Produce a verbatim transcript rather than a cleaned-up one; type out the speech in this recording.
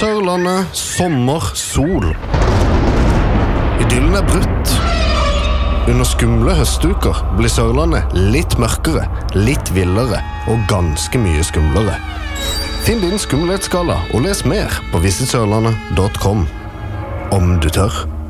Sørlandet, sommer, sol. Idyllen er brutt. Under skumle høstuker blir Sørlandet litt mørkere, litt villere og ganske mye skumlere. Finn din skumlighetsskala og les mer på visit sørlandet punktum com. Om du tør.